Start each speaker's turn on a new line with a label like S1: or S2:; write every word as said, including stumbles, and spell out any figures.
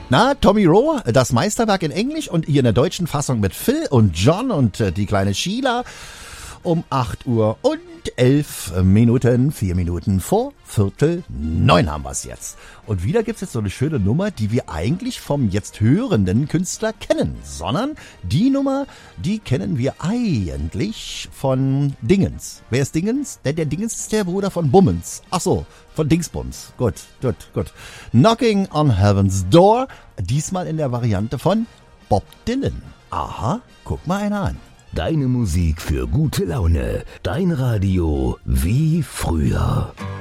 S1: Na, Tommy Rowe, das Meisterwerk in Englisch und hier in der deutschen Fassung mit Phil und John und äh, die kleine Sheila um acht Uhr und elf Minuten, vier Minuten vor Viertel neun haben wir es jetzt. Und wieder gibt's jetzt so eine schöne Nummer, die wir eigentlich vom jetzt hörenden Künstler kennen, sondern die Nummer, die kennen wir eigentlich von Dingens. Wer ist Dingens? Der, der Dingens ist der Bruder von Bummens. Ach so, von Dingsbums. Gut, gut, gut. Knocking on Heaven's Door, diesmal in der Variante von Bob Dylan. Aha, guck mal einer an.
S2: Deine Musik für gute Laune. Dein Radio wie früher.